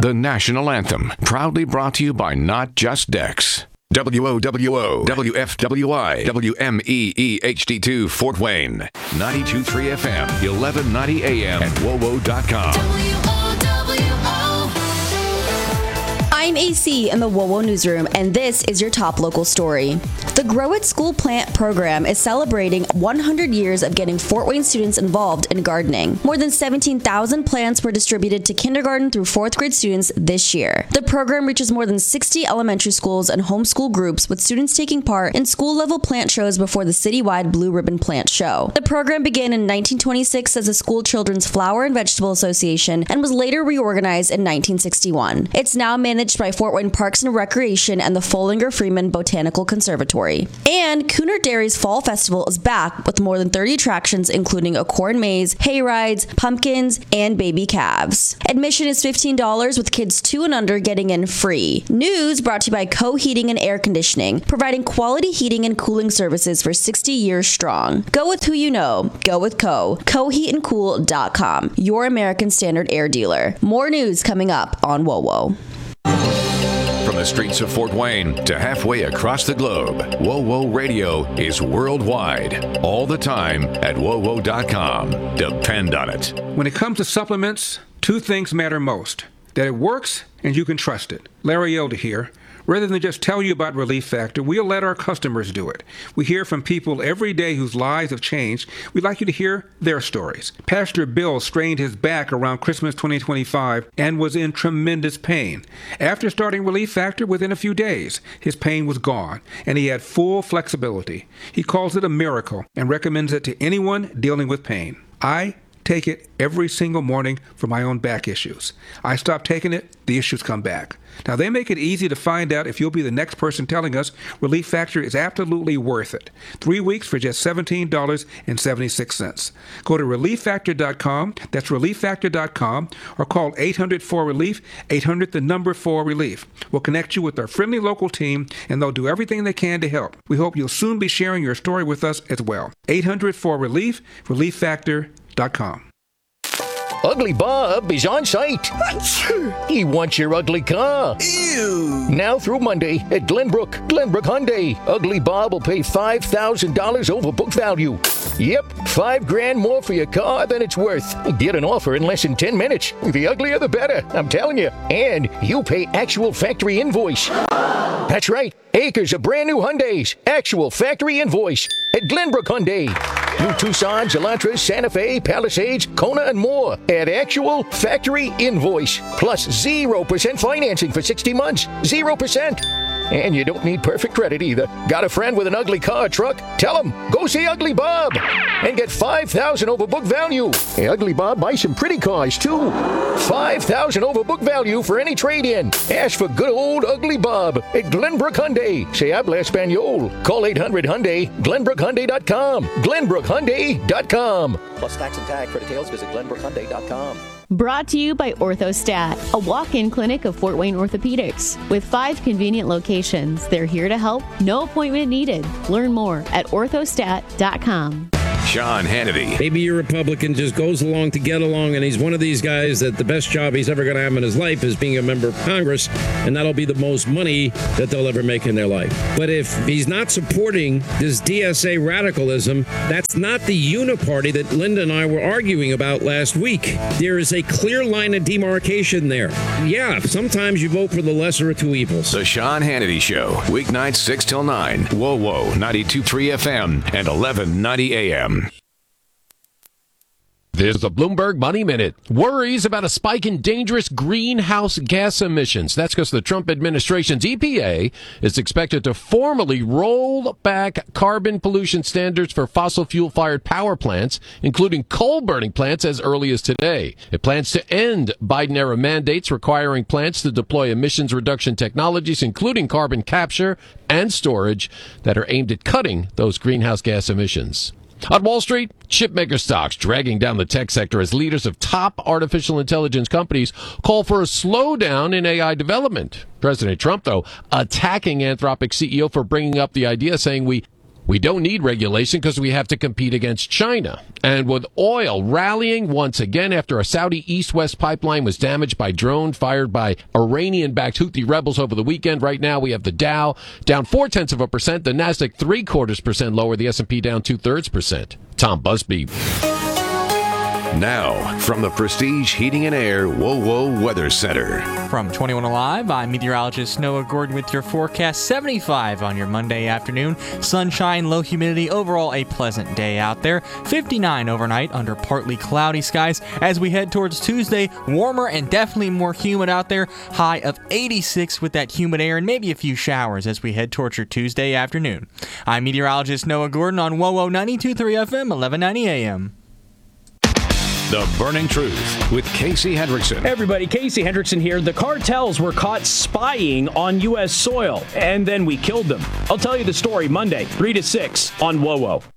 the national anthem. Proudly brought to you by Not Just Dex. WOWO, WFWI, WMEE HD2 Fort Wayne, 92.3 FM, 1190 AM, and WOWO.com. I'm AC in the WOWO Newsroom, and this is your top local story. The Grow It School Plant program is celebrating 100 years of getting Fort Wayne students involved in gardening. More than 17,000 plants were distributed to kindergarten through 4th grade students this year. The program reaches more than 60 elementary schools and homeschool groups, with students taking part in school-level plant shows before the citywide Blue Ribbon Plant Show. The program began in 1926 as the School Children's Flower and Vegetable Association and was later reorganized in 1961. It's now managed by Fort Wayne Parks and Recreation and the Follinger Freeman Botanical Conservatory. And Cooner Dairy's Fall Festival is back with more than 30 attractions, including a corn maze, hay rides, pumpkins, and baby calves. Admission is $15, with kids 2 and under getting in free. News brought to you by Co Heating and Air Conditioning, providing quality heating and cooling services for 60 years strong. Go with who you know. Go with Co. CoHeatandCool.com, your American Standard air dealer. More news coming up on WOWO. From the streets of Fort Wayne to halfway across the globe, WOWO Radio is worldwide, all the time at WOWO.com. Depend on it. When it comes to supplements, 2 things matter most: that it works and you can trust it. Larry Elder here. Rather than just tell you about Relief Factor, we'll let our customers do it. We hear from people every day whose lives have changed. We'd like you to hear their stories. Pastor Bill strained his back around Christmas 2025 and was in tremendous pain. After starting Relief Factor, within a few days, his pain was gone, and he had full flexibility. He calls it a miracle and recommends it to anyone dealing with pain. I take it every single morning for my own back issues. I stop taking it, the issues come back. Now, they make it easy to find out if you'll be the next person telling us Relief Factor is absolutely worth it. 3 weeks for just $17.76. Go to ReliefFactor.com, that's ReliefFactor.com, or call 800-4RELIEF, 800-4RELIEF. We'll connect you with our friendly local team, and they'll do everything they can to help. We hope you'll soon be sharing your story with us as well. 800-4RELIEF, ReliefFactor.com. Ugly Bob is on site. He wants your ugly car. Ew. Now through Monday at Glenbrook Hyundai. Ugly Bob will pay $5,000 over book value. Yep, $5,000 more for your car than it's worth. Get an offer in less than 10 minutes. The uglier the better, I'm telling you. And you pay actual factory invoice. That's right, acres of brand new Hyundais. Actual factory invoice at Glenbrook Hyundai. New Tucsons, Elantras, Santa Fe, Palisades, Kona, and more at actual factory invoice. Plus 0% financing for 60 months. 0%. And you don't need perfect credit either. Got a friend with an ugly car or truck? Tell him, go see Ugly Bob and get $5,000 over book value. Hey, Ugly Bob buys some pretty cars too. $5,000 over book value for any trade-in. Ask for good old Ugly Bob at Glenbrook Hyundai. Se habla Espanol. Call 800-HYUNDAI, GlenbrookHyundai.com. GlenbrookHyundai.com. Plus tax and tag. For details, visit GlenbrookHyundai.com. Brought to you by OrthoStat, a walk-in clinic of Fort Wayne Orthopedics. With 5 convenient locations, they're here to help. No appointment needed. Learn more at orthostat.com. Sean Hannity. Maybe your Republican just goes along to get along, and he's one of these guys that the best job he's ever going to have in his life is being a member of Congress, and that'll be the most money that they'll ever make in their life. But if he's not supporting this DSA radicalism, that's not the uniparty that Linda and I were arguing about last week. There is a clear line of demarcation there. Yeah, sometimes you vote for the lesser of two evils. The Sean Hannity Show, weeknights 6 till 9. WOWO, 92.3 FM and 1190 AM. This is the Bloomberg Money Minute. Worries about a spike in dangerous greenhouse gas emissions. That's because the Trump administration's EPA is expected to formally roll back carbon pollution standards for fossil fuel-fired power plants, including coal-burning plants, as early as today. It plans to end Biden-era mandates requiring plants to deploy emissions reduction technologies, including carbon capture and storage, that are aimed at cutting those greenhouse gas emissions. On Wall Street, chipmaker stocks dragging down the tech sector as leaders of top artificial intelligence companies call for a slowdown in AI development. President Trump, though, attacking Anthropic CEO for bringing up the idea, saying we We don't need regulation because we have to compete against China. And with oil rallying once again after a Saudi east-west pipeline was damaged by drone fired by Iranian-backed Houthi rebels over the weekend, right now we have the Dow down 0.4%, the Nasdaq 0.75% lower, the S&P down 0.2%. Tom Busby. Now, from the Prestige Heating and Air WoWo Weather Center. From 21 Alive, I'm meteorologist Noah Gordon with your forecast. 75 on your Monday afternoon. Sunshine, low humidity, overall a pleasant day out there. 59 overnight under partly cloudy skies. As we head towards Tuesday, warmer and definitely more humid out there. High of 86 with that humid air and maybe a few showers as we head towards your Tuesday afternoon. I'm meteorologist Noah Gordon on WoWo 92.3 FM, 1190 AM. The Burning Truth with Casey Hendrickson. Hey everybody, Casey Hendrickson here. The cartels were caught spying on U.S. soil, and then we killed them. I'll tell you the story Monday, 3 to 6 on WoWo.